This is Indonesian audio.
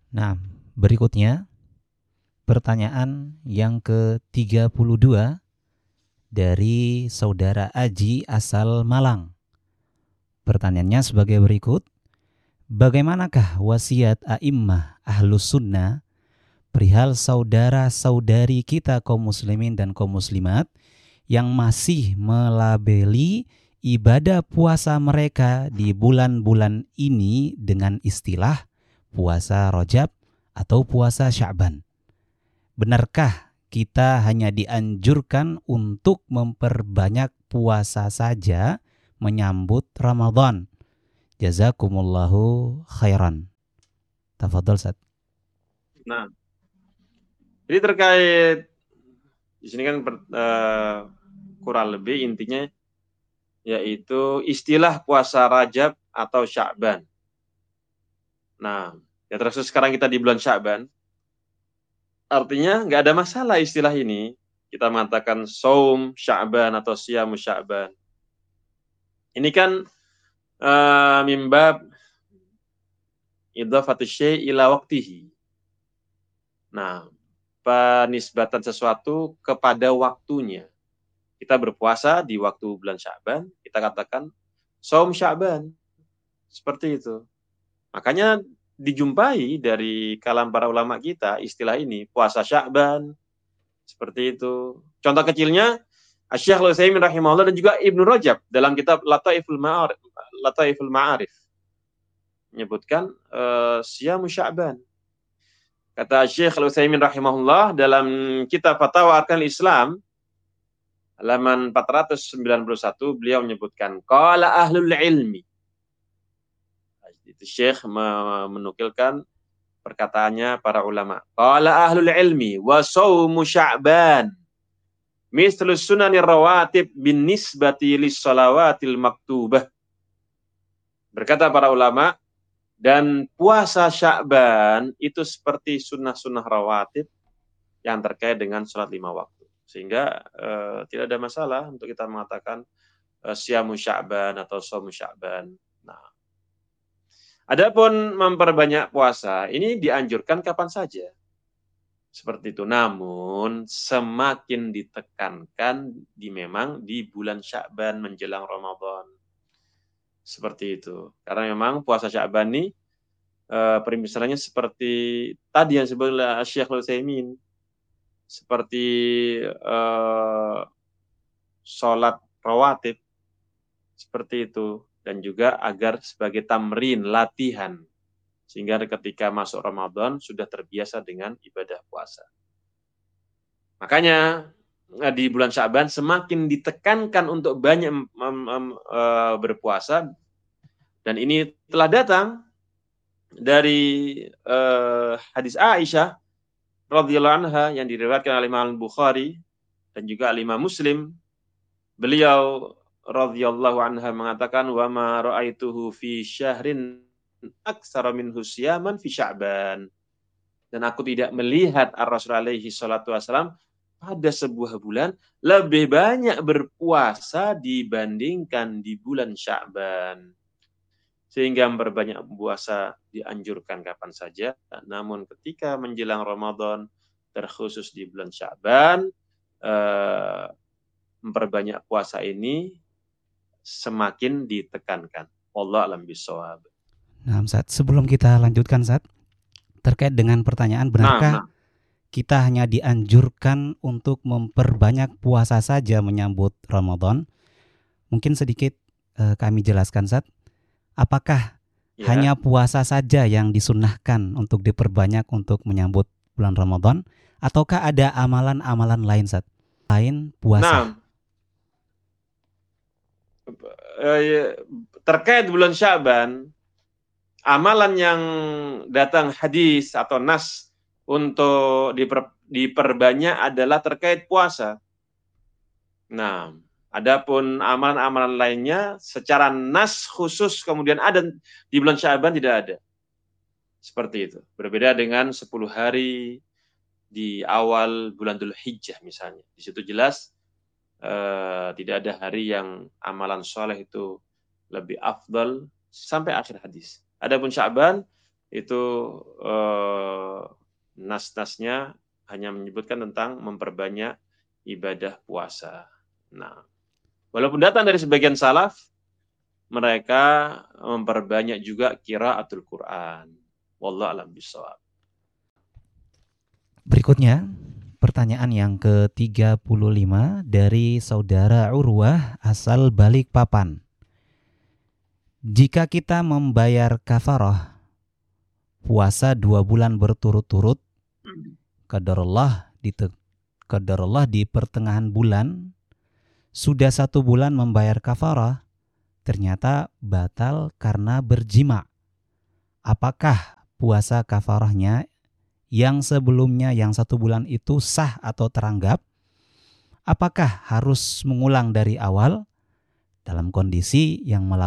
Nah, berikutnya pertanyaan yang ke-32 dari saudara Aji asal Malang. Pertanyaannya sebagai berikut. Bagaimanakah wasiat a'immah ahlus sunnah perihal saudara-saudari kita kaum muslimin dan kaum muslimat yang masih melabeli ibadah puasa mereka di bulan-bulan ini dengan istilah puasa Rajab atau puasa Sya'ban? Benarkah kita hanya dianjurkan untuk memperbanyak puasa saja menyambut Ramadan? Jazakumullahu khairan. Tafadhol Ustaz. Nah, jadi terkait di sini kan kurang lebih intinya yaitu istilah puasa Rajab atau Sya'ban. Nah, ya terus sekarang kita di bulan Sya'ban, artinya nggak ada masalah istilah ini. Kita mengatakan saum Sya'ban atau siyamu Sya'ban. Ini kan mimbab idhafatu syai' ila waqtihi. Nah, penisbatan sesuatu kepada waktunya. Kita berpuasa di waktu bulan Sya'ban, kita katakan saum Sya'ban. Seperti itu. Makanya dijumpai dari kalam para ulama kita istilah ini, puasa Sya'ban. Seperti itu. Contoh kecilnya, Asy-Syaikh Al-Utsaimin rahimahullah dan juga Ibnu Rajab dalam kitab Lataiful Ma'arif menyebutkan siyamu Sya'ban. Kata Syekh Al-Utsaimin rahimahullah dalam kitab Fatawa Arkanil Islam halaman 491 beliau menyebutkan qala ahlul ilmi. Itu Syekh menukilkan perkataannya para ulama. Qala ahlul ilmi wa shaumu Sya'ban mislu sunanir rawatib bin nisbati lis salawatil maktubah. Berkata para ulama, dan puasa Sya'ban itu seperti sunnah-sunnah rawatib yang terkait dengan sholat 5 waktu. Sehingga tidak ada masalah untuk kita mengatakan siyamu Sya'ban atau shaumu Sya'ban. Nah, adapun memperbanyak puasa, ini dianjurkan kapan saja. Seperti itu. Namun semakin ditekankan memang di bulan Sya'ban menjelang Ramadan. Seperti itu. Karena memang puasa Sya'ban ini permisalannya seperti tadi yang disebut oleh Syekh Al-Utsaimin, seperti sholat rawatib, seperti itu, dan juga agar sebagai tamrin, latihan, sehingga ketika masuk Ramadan sudah terbiasa dengan ibadah puasa. Makanya di bulan Sya'ban semakin ditekankan untuk banyak berpuasa, dan ini telah datang dari hadis Aisyah radhiyallahu anha yang diriwayatkan oleh Imam Bukhari dan juga Imam Muslim. Beliau radhiyallahu anha mengatakan wa ma ra'aituhu fi syahrin aktsara minhu siyaman fi Sya'ban. Dan aku tidak melihat Ar-Rasul alaihi salatu wasalam pada sebuah bulan lebih banyak berpuasa dibandingkan di bulan Sya'ban. Sehingga memperbanyak puasa dianjurkan kapan saja. Namun ketika menjelang Ramadan, terkhusus di bulan Sya'ban, memperbanyak puasa ini semakin ditekankan. Wallahu a'lam bishawab. Nah, Ustaz, sebelum kita lanjutkan Ustaz, terkait dengan pertanyaan benarkah kita hanya dianjurkan untuk memperbanyak puasa saja menyambut Ramadan? Mungkin sedikit kami jelaskan Ustaz. Apakah hanya puasa saja yang disunnahkan untuk diperbanyak untuk menyambut bulan Ramadan, ataukah ada amalan-amalan lain Ustaz lain puasa? Terkait bulan Sya'ban, amalan yang datang hadis atau nas untuk diperbanyak adalah terkait puasa. Nah, adapun amalan-amalan lainnya secara nas khusus kemudian ada di bulan Sya'ban tidak ada. Seperti itu. Berbeda dengan 10 hari di awal bulan Dzulhijjah misalnya. Di situ jelas tidak ada hari yang amalan soleh itu lebih afdal sampai akhir hadis. Adapun Sya'ban itu nas-nasnya hanya menyebutkan tentang memperbanyak ibadah puasa. Nah, walaupun datang dari sebagian salaf, mereka memperbanyak juga qiraatul Quran. Wallahu a'lam bishawab. Berikutnya, pertanyaan yang ke-35 dari saudara Urwah asal Balikpapan. Jika kita membayar kafarah puasa 2 bulan berturut-turut, qadarullah di pertengahan bulan sudah 1 bulan membayar kafarah, ternyata batal karena berjima. Apakah puasa kafarahnya yang sebelumnya yang 1 bulan itu sah atau teranggap? Apakah harus mengulang dari awal dalam kondisi yang melakukan